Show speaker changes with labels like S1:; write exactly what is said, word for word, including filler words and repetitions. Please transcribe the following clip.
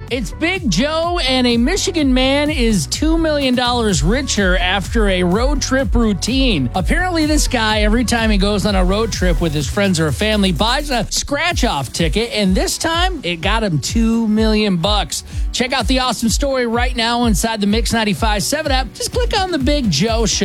S1: It's Big Joe, and a Michigan man is two million dollars richer after a road trip routine. Apparently, this guy, every time he goes on a road trip with his friends or family, buys a scratch-off ticket, and this time, it got him two million bucks. Check out the awesome story right now inside the Mix ninety-five point seven app. Just click on the Big Joe Show.